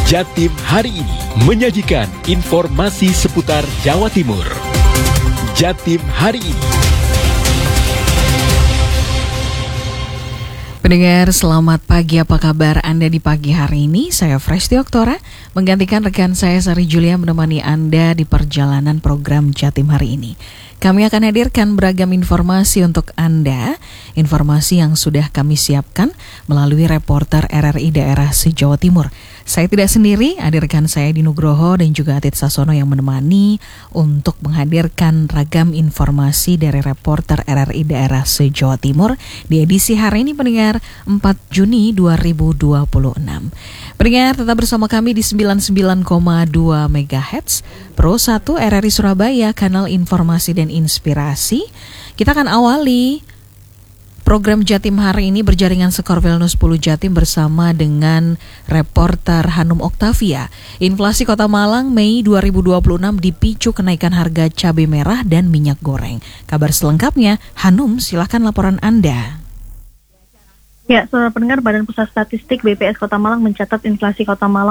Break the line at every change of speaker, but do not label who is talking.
Jatim hari ini menyajikan informasi seputar Jawa Timur. Jatim hari ini.
Pendengar, selamat pagi. Apa kabar Anda di pagi hari ini? Saya Fresti Oktora, menggantikan rekan saya Sari Julia menemani Anda di perjalanan program Jatim hari ini. Kami akan hadirkan beragam informasi untuk Anda, informasi yang sudah kami siapkan melalui reporter RRI daerah se-Jawa Timur. Saya tidak sendiri, ada rekan saya di Nugroho dan juga Atit Sasono yang menemani untuk menghadirkan ragam informasi dari reporter RRI daerah se-Jawa Timur di edisi hari ini, pendengar, 4 Juni 2026. Pendengar, tetap bersama kami di 99,2 MHz Pro 1 RRI Surabaya, kanal informasi dan inspirasi. Kita akan awali program Jatim hari ini berjaringan Skorwil 10 Jatim bersama dengan reporter Hanum Oktavia. Inflasi Kota Malang Mei 2026 dipicu kenaikan harga cabai merah dan minyak goreng. Kabar selengkapnya, Hanum, silakan laporan Anda.
Ya, saudara pendengar, Badan Pusat Statistik BPS Kota Malang mencatat inflasi Kota Malang